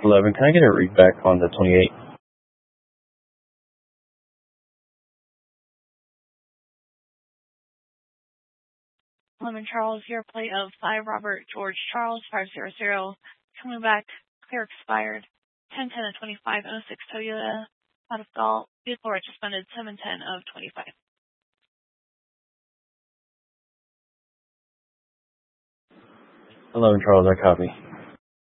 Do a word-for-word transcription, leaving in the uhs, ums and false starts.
eleven. Can I get a read back on the twenty-eight? Lemon Charles, your plate of five Robert George Charles, five zero zero. Coming back, clear expired. ten ten of twenty-five oh six Toyota. Out of Galt. Vehicle rate suspended seven ten of twenty-five. eleven Charles, I copy.